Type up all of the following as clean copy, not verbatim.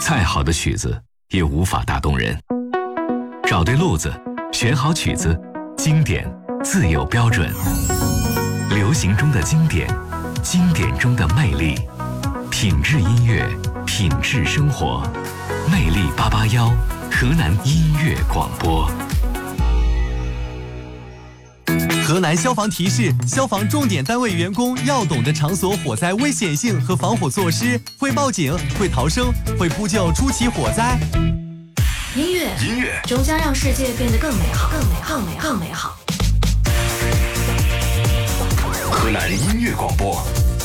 再好的曲子也无法打动人。找对路子，选好曲子，经典自有标准。流行中的经典，经典中的魅力，品质音乐，品质生活。魅力881，河南音乐广播。 河南消防提示：消防重点单位员工要懂得场所火灾危险性和防火措施，会报警，会逃生，会扑救初期火灾。 音乐终将让世界变得更美好，更美好，更美好，更美好。 河南音乐广播。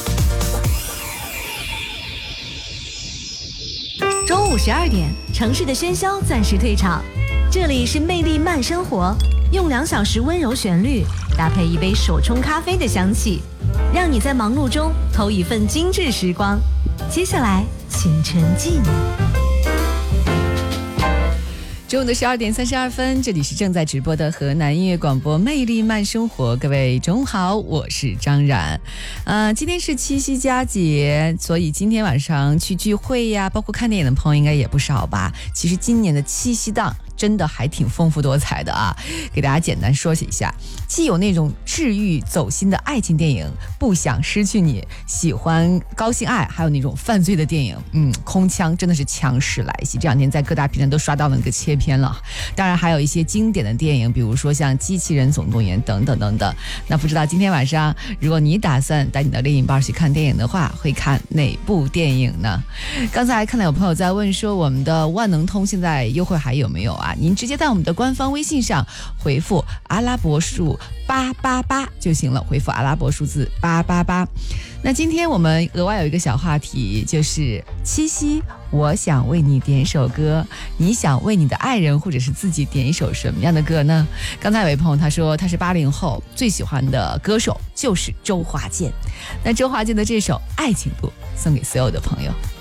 中午12点，城市的喧嚣暂时退场，这里是魅力慢生活，用2小时温柔旋律搭配一杯手冲咖啡的香气，让你在忙碌中偷一份精致时光。接下来请沉浸。 中午的12点32分，这里是正在直播的河南音乐广播魅力慢生活，各位中午好，我是张冉。今天是七夕佳节，所以今天晚上去聚会呀，包括看电影的朋友应该也不少吧。其实今年的七夕档真的还挺丰富多彩的啊，给大家简单说一下，既有那种治愈走心的爱情电影不想失去你，喜欢高性爱，还有那种犯罪的电影，空腔真的是强势来袭，这2天在各大平台都刷到那个切片了。当然还有一些经典的电影，比如说像机器人总动员等等等等。那不知道今天晚上如果你打算带你的另一半去看电影的话，会看哪部电影呢？刚才看到有朋友在问说，我们的万能通现在优惠还有没有啊？您直接在我们的官方微信上回复阿拉伯数888就行了，回复阿拉伯数字888。那今天我们额外有一个小话题，就是七夕我想为你点首歌，你想为你的爱人或者是自己点一首什么样的歌呢？刚才有位朋友他说他是80后，最喜欢的歌手就是周华健，那周华健的这首《爱情路》送给所有的朋友。